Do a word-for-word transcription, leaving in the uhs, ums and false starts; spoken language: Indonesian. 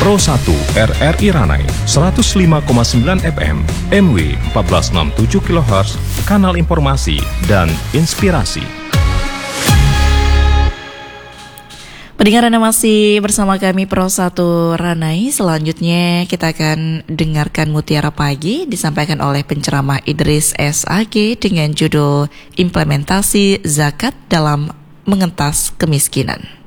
Pro satu R R I Ranai seratus lima koma sembilan F M, M W empat belas enam puluh tujuh kilohertz, kanal informasi dan inspirasi. Pendengar, Anda masih bersama kami Pro satu Ranai. Selanjutnya kita akan dengarkan Mutiara Pagi disampaikan oleh penceramah Idris S A G dengan judul Implementasi Zakat dalam Mengentas Kemiskinan.